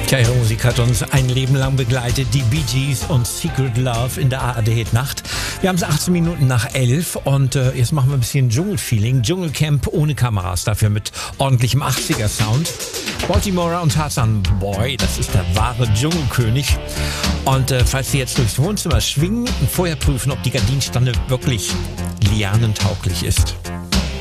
Tja, ihre Musik hat uns ein Leben lang begleitet. Die Bee Gees und Secret Love in der ARD-Nacht. Wir haben es 18 Minuten nach 11 und jetzt machen wir ein bisschen Dschungelfeeling. Dschungelcamp ohne Kameras, dafür mit ordentlichem 80er-Sound. Baltimore und Tarzan Boy, das ist der wahre Dschungelkönig. Und falls Sie jetzt durchs Wohnzimmer schwingen und vorher prüfen, ob die Gardinenstange wirklich lianentauglich ist.